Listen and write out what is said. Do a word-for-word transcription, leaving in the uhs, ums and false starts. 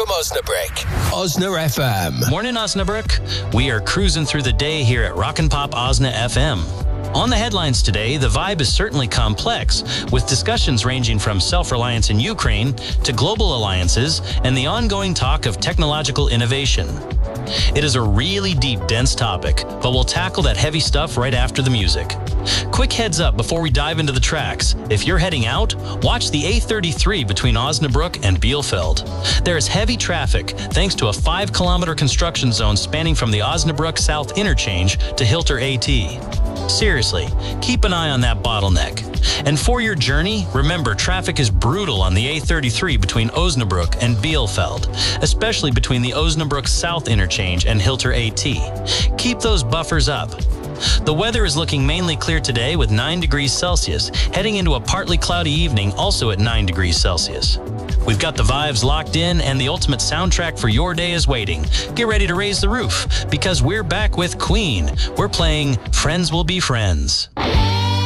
from Osnabrück. Osna F M. Morning, Osnabrück. We are cruising through the day here at Rock and Pop Osna F M. On the headlines today, the vibe is certainly complex, with discussions ranging from self-reliance in Ukraine to global alliances and the ongoing talk of technological innovation. It is a really deep, dense topic, but we'll tackle that heavy stuff right after the music. Quick heads up before we dive into the tracks. If you're heading out, watch the A thirty-three between Osnabrück and Bielefeld. There is heavy traffic thanks to a five kilometer construction zone spanning from the Osnabrück South Interchange to Hilter AT. Seriously, keep an eye on that bottleneck. And for your journey, remember traffic is brutal on the A thirty-three between Osnabrück and Bielefeld, especially between the Osnabrück South Interchange and Hilter AT. Keep those buffers up. The weather is looking mainly clear today with nine degrees Celsius, heading into a partly cloudy evening also at nine degrees Celsius. We've got the vibes locked in and the ultimate soundtrack for your day is waiting. Get ready to raise the roof because we're back with Queen. We're playing Friends Will Be Friends.